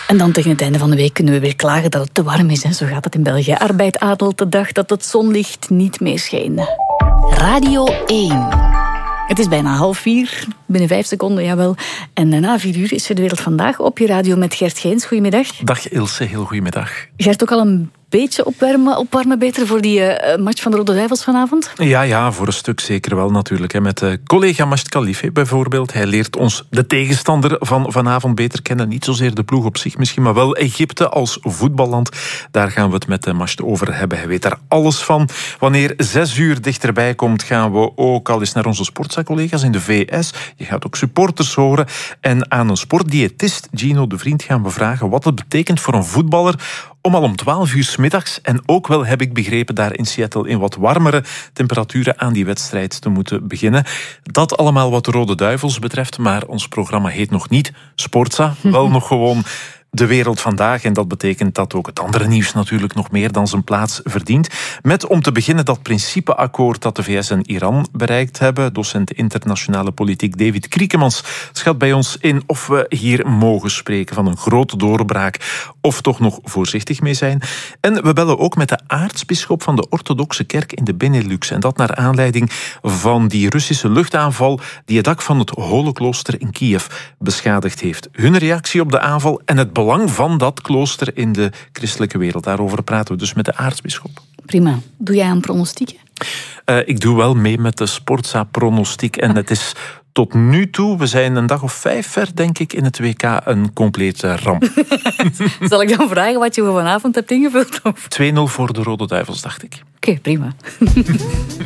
En dan tegen het einde van de week kunnen we weer klagen dat het te warm is. En zo gaat het in België. Arbeid adelt de dag dat het zonlicht niet meer scheen. Radio 1. Het is bijna 3:30, binnen 5 seconden, jawel. En na 4 uur is er De Wereld Vandaag op je radio met Gert Geens. Goedemiddag. Dag Ilse, heel goedemiddag. Gert, ook al een beetje opwarmen beter voor die match van de Rode Duivels vanavond? Ja, voor een stuk zeker wel natuurlijk. Met collega Majd Khalife bijvoorbeeld. Hij leert ons de tegenstander van vanavond beter kennen. Niet zozeer de ploeg op zich misschien, maar wel Egypte als voetballand. Daar gaan we het met Majd over hebben. Hij weet daar alles van. Wanneer 6 uur dichterbij komt, gaan we ook al eens naar onze sportza-collega's in de VS. Je gaat ook supporters horen. En aan een sportdiëtist, Gino de Vriend, gaan we vragen wat het betekent voor een voetballer om al om 12 uur 's middags, en ook wel, heb ik begrepen, daar in Seattle in wat warmere temperaturen aan die wedstrijd te moeten beginnen. Dat allemaal wat de Rode Duivels betreft, maar ons programma heet nog niet Sportza, wel nog gewoon De Wereld Vandaag. En dat betekent dat ook het andere nieuws natuurlijk nog meer dan zijn plaats verdient. Met om te beginnen dat principeakkoord dat de VS en Iran bereikt hebben. Docent internationale politiek David Kriekemans schat bij ons in of we hier mogen spreken van een grote doorbraak of toch nog voorzichtig mee zijn. En we bellen ook met de aartsbisschop van de orthodoxe kerk in de Benelux. En dat naar aanleiding van die Russische luchtaanval die het dak van het Holeklooster in Kiev beschadigd heeft. Hun reactie op de aanval en het belang van dat klooster in de christelijke wereld. Daarover praten we dus met de aartsbisschop. Prima. Doe jij aan pronostieken? Ik doe wel mee met de Sportza-pronostiek. En het is tot nu toe, we zijn een dag of 5 ver, denk ik, in het WK een complete ramp. Zal ik dan vragen wat je voor vanavond hebt ingevuld? 2-0 voor de Rode Duivels, dacht ik. Oké, prima.